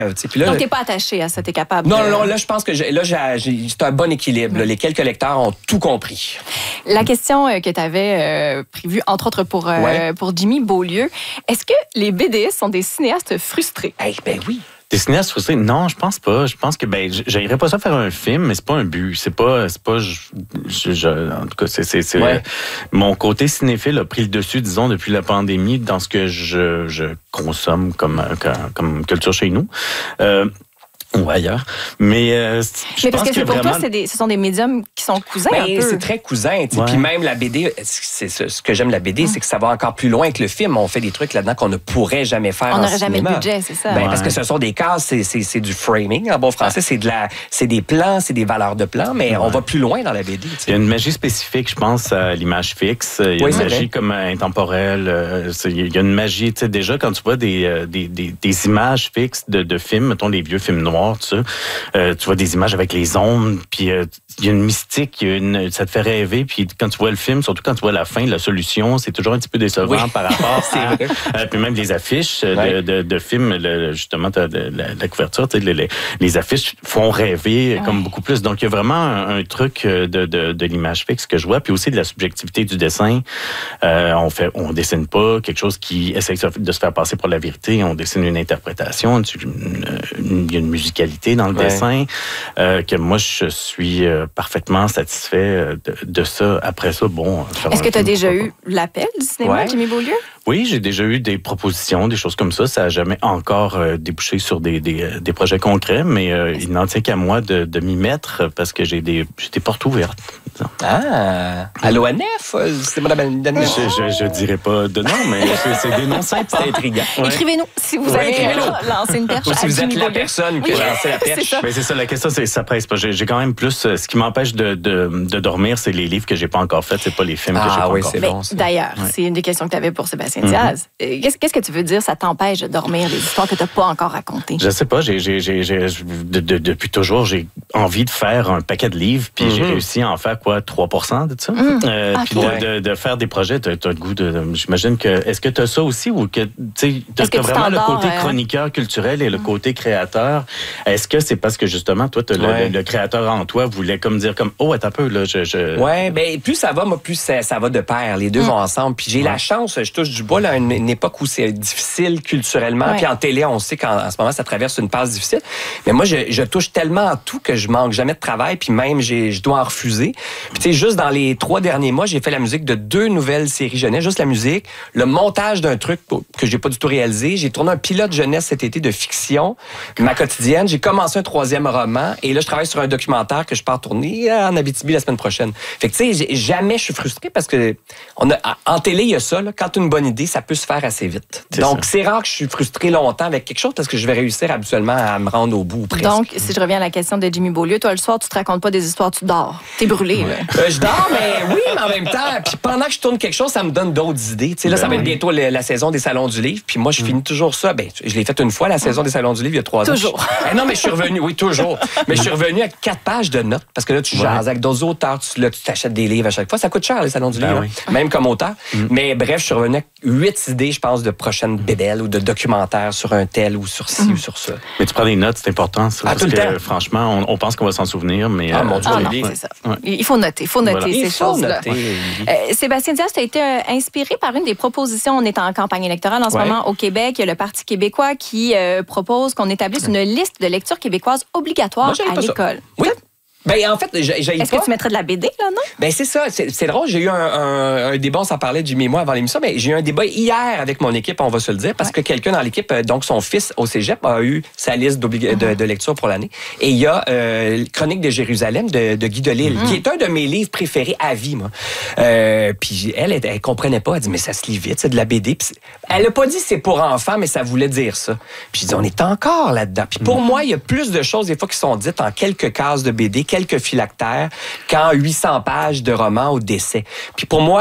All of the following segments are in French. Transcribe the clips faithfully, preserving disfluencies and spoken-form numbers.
Euh, puis là, donc, t'es pas attaché à ça, t'es capable Non, de... non, là, je pense que j'ai, là, j'ai, j'ai, c'est un bon équilibre. Là. Les quelques lecteurs ont tout compris. La question euh, que tu avais euh, prévue, entre autres pour, euh, ouais. pour Jimmy Beaulieu, est-ce que les B D S sont des cinéastes frustrés? Hey, ben oui. Des cinéastes frustrés? Non, je pense pas. Je pense que ben, j'irais pas ça faire un film, mais c'est pas un but. C'est pas, c'est pas. Je, je, je, en tout cas, c'est, c'est, c'est ouais. euh, mon côté cinéphile a pris le dessus, disons, depuis la pandémie, dans ce que je, je consomme comme, comme, comme culture chez nous. Euh, ou ailleurs. Mais, euh, je mais parce pense que, c'est que pour vraiment... toi, c'est des, ce sont des médiums qui sont cousins ben, un peu. C'est très cousin. Ouais. Puis même la B D, c'est, c'est, ce que j'aime de la B D, mm. c'est que ça va encore plus loin que le film. On fait des trucs là-dedans qu'on ne pourrait jamais faire On en n'aurait jamais cinéma. le budget, c'est ça. Ben, ouais. Parce que ce sont des cases, c'est, c'est, c'est du framing en bon français. C'est, de la, c'est des plans, c'est des valeurs de plans, mais ouais. on va plus loin dans la B D. T'sais. Il y a une magie spécifique, je pense, à l'image fixe. Il y a oui, une magie vrai. comme intemporelle. Il y a une magie, tu sais, déjà, quand tu vois des, des, des, des images fixes de, de films, mettons les vieux films noirs, tu sais, Euh, tu vois des images avec les ombres, puis il euh, y a une mystique, y a une, ça te fait rêver, puis quand tu vois le film, surtout quand tu vois la fin, la solution, c'est toujours un petit peu décevant oui. par rapport à... euh, puis même les affiches de, ouais. de, de films, le, justement, de, de, la, la couverture, tu sais, les, les affiches font rêver ouais. comme beaucoup plus. Donc, il y a vraiment un, un truc de, de, de l'image fixe que je vois, puis aussi de la subjectivité du dessin. Euh, on fait, on dessine pas quelque chose qui essaie de se faire passer pour la vérité, on dessine une interprétation, il y a une musicalité dans le ouais. dessin. Euh, que moi, je suis euh, parfaitement satisfait de, de ça. Après ça, bon... Est-ce que tu as déjà eu l'appel du cinéma, ouais. Jimmy Beaulieu? Oui, j'ai déjà eu des propositions, des choses comme ça. Ça n'a jamais encore euh, débouché sur des, des, des projets concrets, mais euh, il n'en tient qu'à moi de, de m'y mettre parce que j'ai des, j'ai des portes ouvertes. Disons. Ah! À l'O N F? C'est Mme Daniel. Je, je, je dirais pas de nom, mais c'est, c'est des noms simples. C'est intriguant. Ouais. Écrivez-nous si vous avez ouais, lancé une perche. Ou si vous êtes Jimmy la Beaulieu. personne qui a lancé la perche. C'est, mais c'est ça, la question, c'est ça presse pas. J'ai, j'ai quand même plus... Ce qui m'empêche de, de, de dormir, c'est les livres que j'ai pas encore faits, c'est pas les films ah, que j'ai pas oui, encore faits. Bon, d'ailleurs, ouais. c'est une des questions que tu avais pour Sébastien Diaz. Mm-hmm. Qu'est-ce, qu'est-ce que tu veux dire, ça t'empêche de dormir, des histoires que tu n'as pas encore racontées? Je sais pas, j'ai, j'ai, j'ai, j'ai, de, de, depuis toujours, j'ai envie de faire un paquet de livres, puis mm-hmm. j'ai réussi à en faire, quoi, trois pour cent de ça? Mm. Euh, okay. Puis de, de, de faire des projets, tu as le goût de, de... J'imagine que... Est-ce que tu as ça aussi, ou que tu as vraiment le côté euh... chroniqueur culturel et le mm. côté créateur? Est-ce que c'est parce que, justement, toi, ouais. le, le, le créateur en toi voulait comme dire, comme, oh, attends un peu, là, je... je... Ouais, bien, plus ça va, moi, plus ça, ça va de pair. Les deux mm. vont ensemble. Puis j'ai ouais. la chance, je touche du bois, là, à une, une époque où c'est difficile culturellement. Ouais. Puis en télé, on sait qu'en en ce moment, ça traverse une passe difficile. Mais moi, je, je touche tellement à tout que je manque jamais de travail. Puis même, j'ai, je dois en refuser. Puis tu sais, juste dans les trois derniers mois, j'ai fait la musique de deux nouvelles séries jeunesse. Juste la musique, le montage d'un truc que j'ai pas du tout réalisé. J'ai tourné un pilote jeunesse cet été de fiction, ma quotidienne. J'ai commencé un troisième roman. Et là, je travaille sur un documentaire que je pars tourner en Abitibi la semaine prochaine. Fait que tu sais, jamais je suis frustré parce que on a, en télé, il y a ça. Là, quand tu as une bonne idée, ça peut se faire assez vite. C'est Donc, ça. C'est rare que je suis frustré longtemps avec quelque chose parce que je vais réussir habituellement à me rendre au bout presque. Donc, si je reviens à la question de Jimmy Beaulieu, toi, le soir, tu te racontes pas des histoires, tu dors. T'es brûlé, ouais. là. Euh, je dors, mais oui, mais en même temps, puis pendant que je tourne quelque chose, ça me donne d'autres idées. Tu sais, là, ben ça va être bientôt la, la saison des Salons du Livre. Puis moi, je mm. finis toujours ça. Ben, je l'ai fait une fois, la saison des Salons du Livre, il y a trois toujours. ans. Toujours. Je... non, mais je suis revenu, oui, toujours. Mais je suis revenu avec quatre pages de notes parce que là, tu ouais. jases avec d'autres auteurs. Tu, là, tu t'achètes des livres à chaque fois. Ça coûte cher, les Salons du ben Livre, oui. hein, même comme auteur. Mm. Mais bref, je suis revenu avec huit idées, je pense, de prochaines bébelles ou de documentaires sur un tel ou sur ci mm. ou sur ça. Mais tu prends des notes, c'est important, ça. Ah, parce tout le que, temps. franchement, on, on pense qu'on va s'en souvenir, mais... Ah, mon Dieu, ah, non, ouais. c'est ça. Ouais. Il faut noter, il faut noter voilà. ces il faut choses-là. Noter. Euh, Sébastien Diaz, tu as été euh, inspiré par une des propositions. On est en campagne électorale en ce ouais. moment au Québec. Il y a le Parti québécois qui euh, propose qu'on établisse une liste de lecture québécoise obligatoire Moi, à l'école. Oui. Ben, en fait, j'ai, j'ai Est-ce pas... que tu mettrais de la B D, là, non? Ben, c'est ça. C'est, c'est drôle. J'ai eu un, un, un débat, on s'en parlait, Jimmy et moi, avant l'émission, mais j'ai eu un débat hier avec mon équipe, on va se le dire, parce ouais. que quelqu'un dans l'équipe, donc son fils au cégep, a eu sa liste d'oblig... mm-hmm. de, de lecture pour l'année. Et il y a euh, Chronique de Jérusalem de, de Guy Delisle, mm-hmm. qui est un de mes livres préférés à vie, moi. Euh, puis elle, elle, elle comprenait pas. Elle dit, mais ça se lit vite, c'est de la B D. Puis elle a pas dit c'est pour enfants, mais ça voulait dire ça. Puis je dis, on est encore là-dedans. Puis pour mm-hmm. moi, il y a plus de choses, des fois, qui sont dites en quelques cases de B D, quelques phylactères, qu'en huit cents pages de romans au décès. Puis pour moi,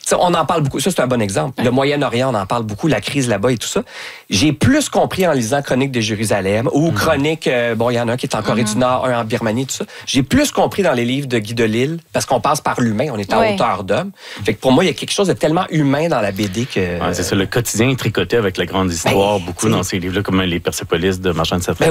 T'sais, on en parle beaucoup. Ça, c'est un bon exemple. Ouais. Le Moyen-Orient, on en parle beaucoup, la crise là-bas et tout ça. J'ai plus compris en lisant Chroniques de Jérusalem ou mmh. Chroniques, euh, bon, il y en a un qui est en Corée mmh. du Nord, un en Birmanie, tout ça. J'ai plus compris dans les livres de Guy Delisle parce qu'on passe par l'humain, on est à ouais. hauteur d'homme. Fait que pour moi, il y a quelque chose de tellement humain dans la B D que... Ouais, c'est ça, le quotidien est tricoté avec la grande histoire, ben, beaucoup dans ces livres-là, comme les Persépolis de Marchand de Safran.